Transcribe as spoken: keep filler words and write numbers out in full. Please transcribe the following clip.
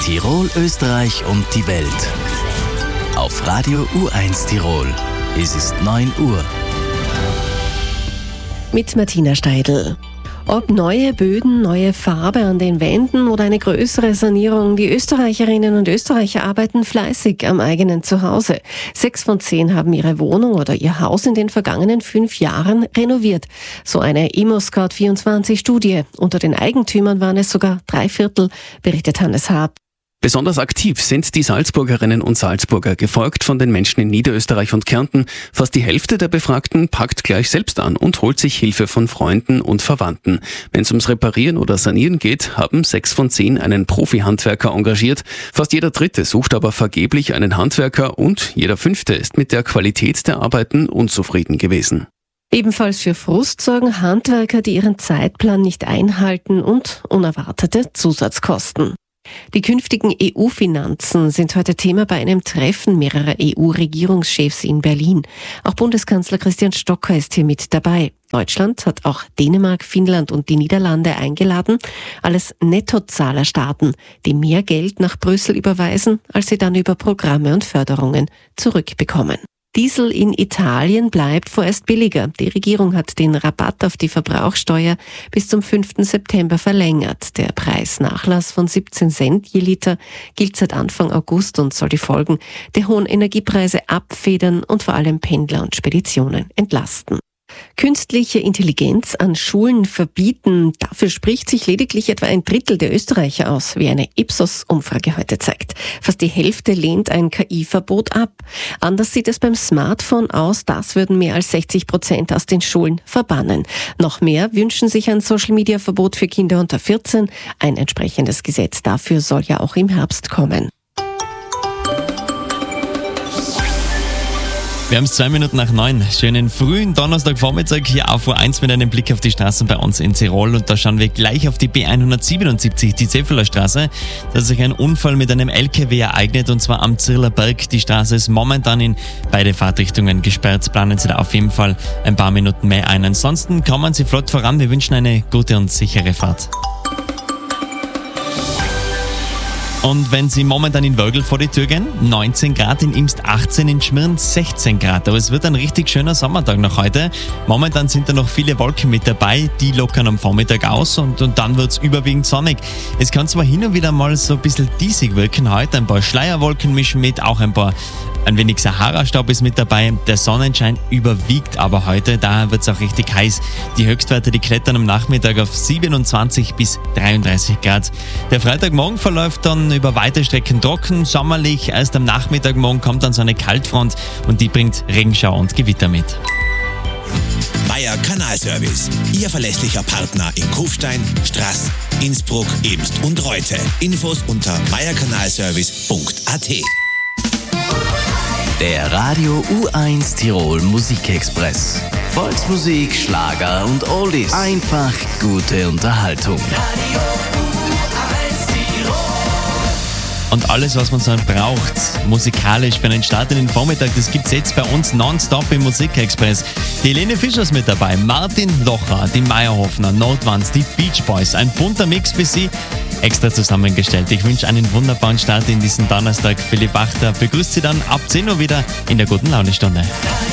Tirol, Österreich und die Welt. Auf Radio U eins Tirol. Es ist neun Uhr. Mit Martina Steidl. Ob neue Böden, neue Farbe an den Wänden oder eine größere Sanierung, die Österreicherinnen und Österreicher arbeiten fleißig am eigenen Zuhause. Sechs von zehn haben ihre Wohnung oder ihr Haus in den vergangenen fünf Jahren renoviert. So eine ImmoScout vierundzwanzig Studie. Unter den Eigentümern waren es sogar drei Viertel, berichtet Hannes Haab. Besonders aktiv sind die Salzburgerinnen und Salzburger, gefolgt von den Menschen in Niederösterreich und Kärnten. Fast die Hälfte der Befragten packt gleich selbst an und holt sich Hilfe von Freunden und Verwandten. Wenn es ums Reparieren oder Sanieren geht, haben sechs von zehn einen Profi-Handwerker engagiert. Fast jeder Dritte sucht aber vergeblich einen Handwerker und jeder Fünfte ist mit der Qualität der Arbeiten unzufrieden gewesen. Ebenfalls für Frust sorgen Handwerker, die ihren Zeitplan nicht einhalten, und unerwartete Zusatzkosten. Die künftigen E U-Finanzen sind heute Thema bei einem Treffen mehrerer E U-Regierungschefs in Berlin. Auch Bundeskanzler Christian Stocker ist hier mit dabei. Deutschland hat auch Dänemark, Finnland und die Niederlande eingeladen, alles Nettozahlerstaaten, die mehr Geld nach Brüssel überweisen, als sie dann über Programme und Förderungen zurückbekommen. Diesel in Italien bleibt vorerst billiger. Die Regierung hat den Rabatt auf die Verbrauchssteuer bis zum fünften September verlängert. Der Preisnachlass von siebzehn Cent je Liter gilt seit Anfang August und soll die Folgen der hohen Energiepreise abfedern und vor allem Pendler und Speditionen entlasten. Künstliche Intelligenz an Schulen verbieten, dafür spricht sich lediglich etwa ein Drittel der Österreicher aus, wie eine Ipsos-Umfrage heute zeigt. Fast die Hälfte lehnt ein K I-Verbot ab. Anders sieht es beim Smartphone aus, das würden mehr als sechzig Prozent aus den Schulen verbannen. Noch mehr wünschen sich ein Social-Media-Verbot für Kinder unter vierzehn. Ein entsprechendes Gesetz dafür soll ja auch im Herbst kommen. Wir haben es zwei Minuten nach neun. Schönen frühen Donnerstagvormittag hier auf U eins mit einem Blick auf die Straßen bei uns in Tirol. Und da schauen wir gleich auf die B hundertsiebenundsiebzig, die Zeffeler Straße. Da hat sich ein Unfall mit einem L K W ereignet, und zwar am Zirler Berg. Die Straße ist momentan in beide Fahrtrichtungen gesperrt. Planen Sie da auf jeden Fall ein paar Minuten mehr ein. Ansonsten kommen Sie flott voran. Wir wünschen eine gute und sichere Fahrt. Und wenn Sie momentan in Wölgl vor die Tür gehen, neunzehn Grad, in Imst achtzehn, in Schmirn sechzehn Grad. Aber es wird ein richtig schöner Sommertag noch heute. Momentan sind da noch viele Wolken mit dabei, die lockern am Vormittag aus und, und dann wird es überwiegend sonnig. Es kann zwar hin und wieder mal so ein bisschen diesig wirken heute, ein paar Schleierwolken mischen mit, auch ein paar Ein wenig Sahara-Staub ist mit dabei. Der Sonnenschein überwiegt aber heute, daher wird es auch richtig heiß. Die Höchstwerte, die klettern am Nachmittag auf siebenundzwanzig bis dreiunddreißig Grad. Der Freitagmorgen verläuft dann über weite Strecken trocken, sommerlich. Erst am Nachmittagmorgen kommt dann so eine Kaltfront und die bringt Regenschau und Gewitter mit. Meier Kanalservice, Ihr verlässlicher Partner in Kufstein, Straß, Innsbruck, Ebst und Reute. Infos unter meierkanalservice punkt a t. Der Radio U eins Tirol Musikexpress. Volksmusik, Schlager und Oldies. Einfach gute Unterhaltung. Radio U eins Tirol. Und alles, was man so braucht, musikalisch für einen Start in den Vormittag, das gibt's jetzt bei uns nonstop im Musikexpress. Die Helene Fischer ist mit dabei, Martin Locher, die Meierhofner, Notwans, die Beach Boys. Ein bunter Mix für Sie, extra zusammengestellt. Ich wünsche einen wunderbaren Start in diesen Donnerstag. Philipp Wachter begrüßt Sie dann ab zehn Uhr wieder in der Guten Laune Stunde.